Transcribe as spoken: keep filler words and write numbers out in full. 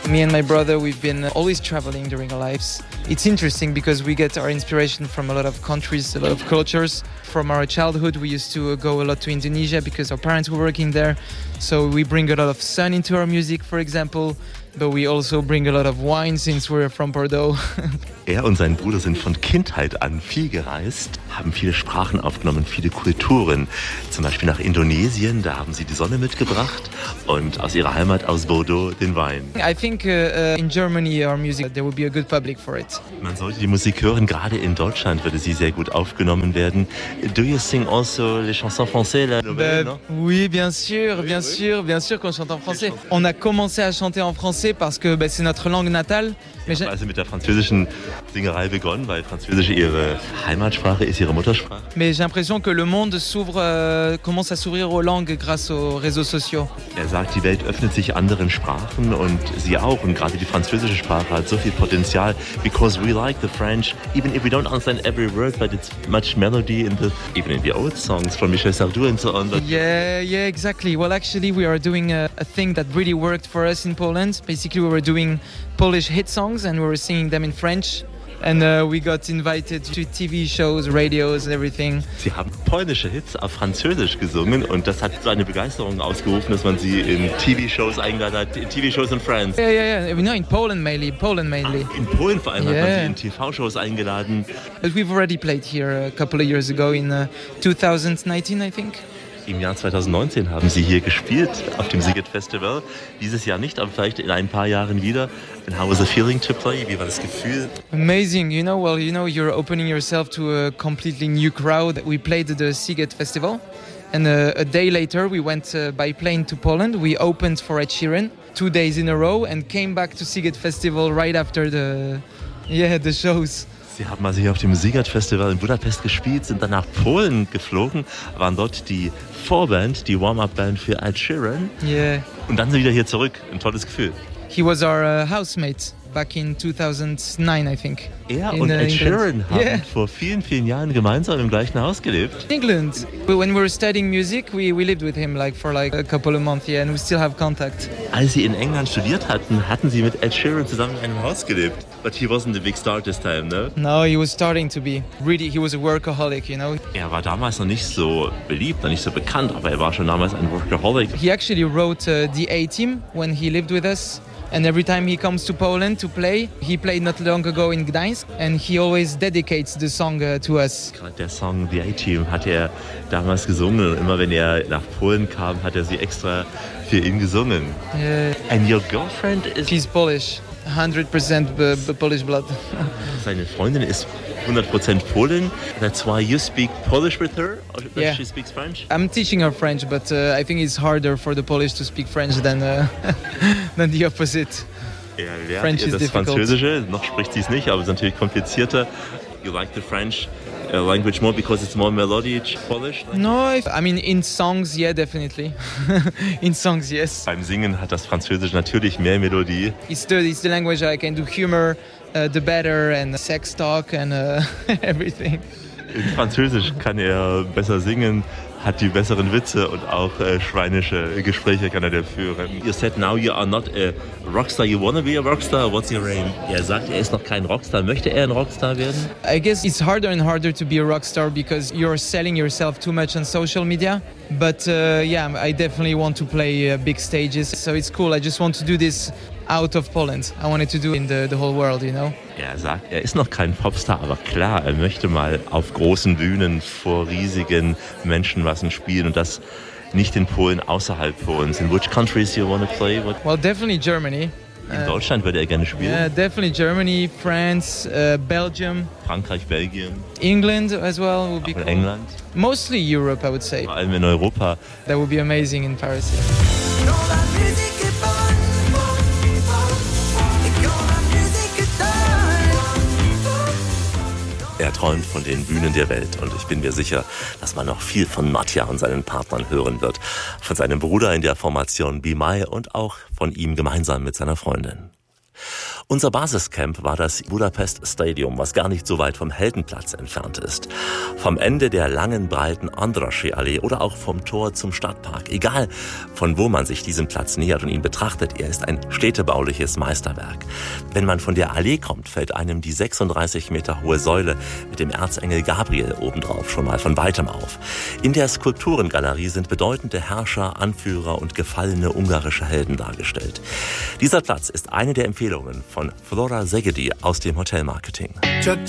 Me and my brother, we've been always traveling during our lives. It's interesting because we get our inspiration from a lot of countries, a lot of cultures. From our childhood, we used to go a lot to Indonesia because our parents were working there. So we bring a lot of sun into our music, for example. But we also bring a lot of wine since we're from Bordeaux. Er und sein Bruder sind von Kindheit an viel gereist, haben viele Sprachen aufgenommen, viele Kulturen. Zum Beispiel nach Indonesien, da haben sie die Sonne mitgebracht und aus ihrer Heimat aus Bordeaux den Wein. I think uh, in Germany our music, there will be a good public for it. Man sollte die Musik hören, gerade in Deutschland würde sie sehr gut aufgenommen werden. Do you sing also les chansons françaises, la nouvelle, bah, non? Oui, bien sûr, bien sûr, bien sûr qu'on chante en français. On a commencé à chanter en français parce que bah, c'est notre langue natale. Sie haben also mit der französischen Singerei begonnen, weil Französisch ihre Heimatsprache ist, ihre Muttersprache. Mais j'ai l'impression que le monde s'ouvre, euh, commence à s'ouvrir aux langues grâce aux réseaux sociaux. Er sagt, die Welt öffnet sich anderen Sprachen und sie auch. Und gerade die französische Sprache hat so viel Potenzial. Because we like the French, even if we don't understand every word, but it's much melody in the, even in the old songs from Michel Sardou and so on. Yeah, yeah, exactly. Well, actually, we are doing a, a thing that really worked for us in Poland. Basically, we were doing Polish hit songs and we were singing them in French. And uh, we got invited to T V shows, radios and everything. Sie haben polnische Hits auf Französisch gesungen und das hat so eine Begeisterung ausgerufen, dass man sie in T V-Shows eingeladen hat, in T V-Shows in France. Yeah, yeah, yeah. No, in Poland mainly, Poland mainly. Ah, in Polen vor allem yeah. hat man sie in T V-Shows eingeladen. But we've already played here a couple of years ago in uh, twenty nineteen, I think. Im Jahr zwanzig neunzehn haben sie hier gespielt auf dem Sziget Festival. Dieses Jahr nicht, aber vielleicht in ein paar Jahren wieder. And how was the feeling to play? Wie war das Gefühl? Amazing, you know, well, you know, you're opening yourself to a completely new crowd. We played at the Sziget Festival. And uh, a day later, we went uh, by plane to Poland. We opened for Ed Sheeran two days in a row and came back to Sziget Festival right after the, yeah, the shows. Sie haben also hier auf dem Sziget Festival in Budapest gespielt, sind dann nach Polen geflogen, waren dort die Vorband, die Warm-Up-Band für Ed Sheeran. Yeah. Und dann sind sie wieder hier zurück. Ein tolles Gefühl. He was our uh, housemate back in two thousand nine, I think. Er in, und uh, Ed Sheeran England. haben Yeah. vor vielen, vielen Jahren gemeinsam im gleichen Haus gelebt. England. When we were studying music, we, we lived with him like for like a couple of months, yeah, and we still have contact. Als sie in England studiert hatten, hatten sie mit Ed Sheeran zusammen in einem Haus gelebt. But he wasn't a big star this time, no? No, he was starting to be. Really, he was a workaholic, you know. Er war damals noch nicht so beliebt, noch nicht so bekannt, aber er war schon damals ein Workaholic. He actually wrote uh, the A-Team when he lived with us. And every time he comes to Poland to play, he played not long ago in Gdańsk, and he always dedicates the song uh, to us. Gerade der Song The A-Team hat er damals gesungen und immer wenn er nach Polen kam, hat er sie extra für ihn gesungen. Uh, And your girlfriend is... She's Polish, one hundred percent b- b- Polish blood. Seine Freundin ist hundert Prozent Polin. That's why you speak Polish with her? Or does Yeah. she speaks French? I'm teaching her French, but uh, I think it's harder for the Polish to speak French than uh, than the opposite. Er lernt French ihr is das difficult. Französische. Noch spricht sie es nicht, aber es ist natürlich komplizierter. You like the French uh, language more because it's more melodic Polish? No, I, I mean in songs, yeah, definitely. In songs, yes. Beim Singen hat das Französisch natürlich mehr Melodie. It's the it's the language I can do humor, uh, the better, and sex talk and uh, everything. In Französisch kann er besser singen, hat die besseren Witze und auch äh, schweinische Gespräche kann er da führen. You said now you are not a rockstar, you wanna be a rockstar, what's your aim? Er sagt, er ist noch kein Rockstar, möchte er ein Rockstar werden? I guess it's harder and harder to be a rock star because you're selling yourself too much on social media. But uh, yeah, I definitely want to play uh, big stages. So it's cool. I just want to do this out of Poland. I wanted to do in the, the whole world, you know. Er sagt, er ist noch kein Popstar, aber klar, er möchte mal auf großen Bühnen vor riesigen Menschenmassen spielen und das nicht in Polen, außerhalb Polens. In which countries you want to play? What? Well, definitely Germany. In Deutschland würde er gerne spielen. Yeah, definitely Germany, France, uh, Belgium, Frankreich, Belgien, England as well would be auch in cool. England, Mostly Europe, I would say. vor allem in Europa. That would be amazing in Paris. Er träumt von den Bühnen der Welt und ich bin mir sicher, dass man noch viel von Mattia und seinen Partnern hören wird. Von seinem Bruder in der Formation Be My und auch von ihm gemeinsam mit seiner Freundin. Unser Basiscamp war das Budapest Stadium, was gar nicht so weit vom Heldenplatz entfernt ist. Vom Ende der langen, breiten Andrassy-Allee oder auch vom Tor zum Stadtpark. Egal, von wo man sich diesem Platz nähert und ihn betrachtet, er ist ein städtebauliches Meisterwerk. Wenn man von der Allee kommt, fällt einem die sechsunddreißig Meter hohe Säule mit dem Erzengel Gabriel obendrauf schon mal von weitem auf. In der Skulpturengalerie sind bedeutende Herrscher, Anführer und gefallene ungarische Helden dargestellt. Dieser Platz ist eine der Empfehlungen von Flora Szegedy aus dem Hotelmarketing.